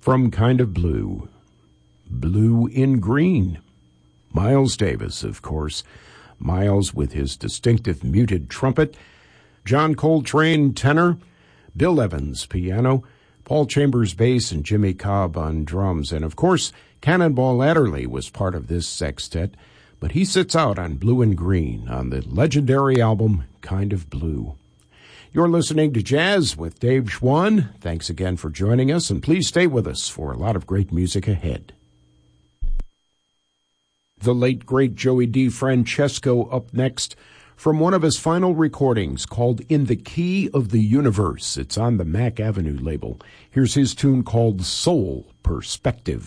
from Kind of Blue. Blue in Green. Miles Davis, of course. Miles with his distinctive muted trumpet. John Coltrane, tenor. Bill Evans, piano. Paul Chambers, bass, and Jimmy Cobb on drums. And, of course, Cannonball Adderley was part of this sextet, but he sits out on Blue and Green on the legendary album Kind of Blue. You're listening to Jazz with Dave Schwann. Thanks again for joining us, and please stay with us for a lot of great music ahead. The late, great Joey DeFrancesco up next from one of his final recordings called In the Key of the Universe. It's on the Mack Avenue label. Here's his tune called Soul Perspective.